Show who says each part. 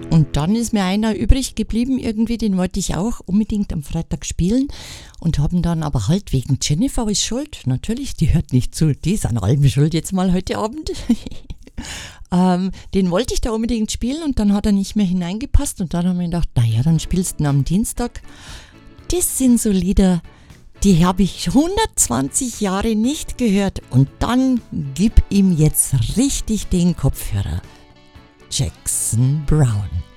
Speaker 1: Und dann ist mir einer übrig geblieben irgendwie, den wollte ich auch unbedingt am Freitag spielen und haben dann aber halt wegen Jennifer ist schuld, natürlich, die hört nicht zu, die ist an allem schuld jetzt mal heute Abend. Den wollte ich da unbedingt spielen und dann hat er nicht mehr hineingepasst und dann haben wir gedacht, naja, dann spielst du ihn am Dienstag. Das sind so Lieder, die habe ich 120 Jahre nicht gehört und dann gib ihm jetzt richtig den Kopfhörer. Jackson Browne.